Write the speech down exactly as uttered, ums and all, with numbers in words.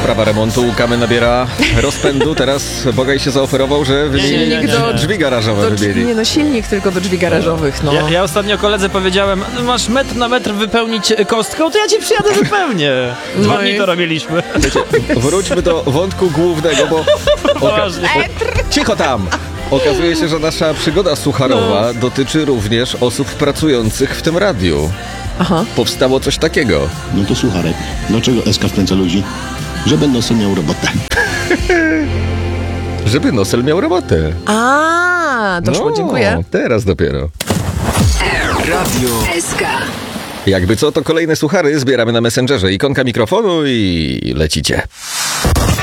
sprawa remontu Kamy nabiera rozpędu. Teraz Bogaj się zaoferował, że wymieni Silnik do- drzwi garażowe. Do, wymieni. nie no, silnik tylko do drzwi garażowych, no. Ja, ja ostatnio koledze powiedziałem, no masz metr na metr wypełnić kostką, to ja ci przyjadę zupełnie. Dwa No dni i- to robiliśmy. Wróćmy do wątku głównego, bo... Oka- Poważnie. Cicho tam! Okazuje się, że nasza przygoda sucharowa No. dotyczy również osób pracujących w tym radiu. Aha. Powstało coś takiego. No to słuchaj, dlaczego S K wkręca ludzi? Żeby Nosel miał robotę. Żeby Nosel miał robotę. A, doszło, No, dziękuję. Teraz dopiero. Radio S K. Jakby co, to kolejne suchary zbieramy na Messengerze. Ikonka mikrofonu i lecicie.